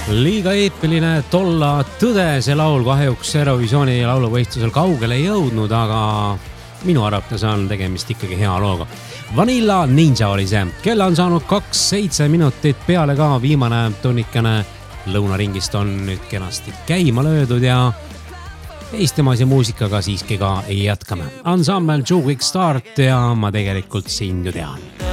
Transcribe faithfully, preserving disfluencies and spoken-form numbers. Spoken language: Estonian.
Liiga eepiline tolla tõde, see laul kahjuks Eurovisiooni lauluvõistlusel kaugele ei jõudnud, aga minu arvates on tegemist ikkagi hea looga. Vanilla Ninja oli see. Kell on saanud kaks seitse minutit peale ka, viimane tunnikene lõunaringist on nüüd kenasti käima löödud ja Eestimaise muusikaga siiski ka jätkame. Ensemble Two Quick Start ja ma tegelikult sind ju tean.